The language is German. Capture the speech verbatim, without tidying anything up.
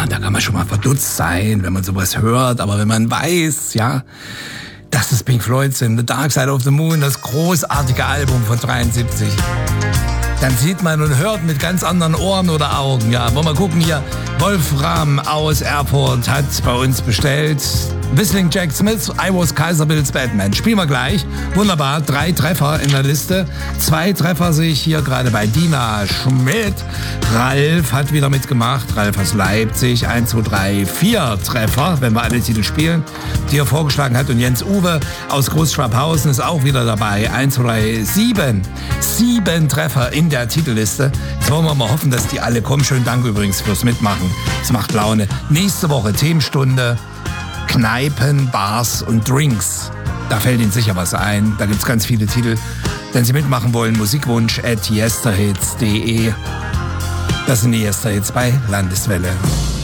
ja, da kann man schon mal verdutzt sein, wenn man sowas hört. Aber wenn man weiß, ja, dass es Pink Floyd sind, The Dark Side of the Moon, das großartige Album von dreiundsiebzig, dann sieht man und hört mit ganz anderen Ohren oder Augen. Ja, wollen wir gucken hier. Wolfram aus Erfurt hat bei uns bestellt Whistling Jack Smith, I Was Kaiser Bills Batman. Spielen wir gleich. Wunderbar, drei Treffer in der Liste. Zwei Treffer sehe ich hier gerade bei Dina Schmidt. Ralf hat wieder mitgemacht. Ralf aus Leipzig. eins, zwei, drei, vier Treffer, wenn wir alle Titel spielen, die er vorgeschlagen hat. Und Jens Uwe aus Großschwabhausen ist auch wieder dabei. eins, zwei, drei, sieben. Sieben Treffer in der Titelliste. Jetzt wollen wir mal hoffen, dass die alle kommen. Schönen Dank übrigens fürs Mitmachen. Es macht Laune. Nächste Woche Themenstunde. Kneipen, Bars und Drinks. Da fällt Ihnen sicher was ein. Da gibt es ganz viele Titel. Wenn Sie mitmachen wollen, Musikwunsch at yesterhits punkt de. Das sind die Yesterhits bei Landeswelle.